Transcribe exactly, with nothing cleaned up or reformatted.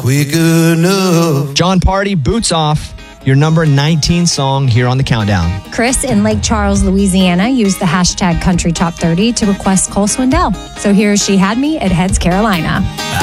quick enough. John Party, Boots Off, your number nineteen song here on the countdown. Chris in Lake Charles, Louisiana, used the hashtag Country Top thirty to request Cole Swindell. So here's She Had Me at Heads, Carolina.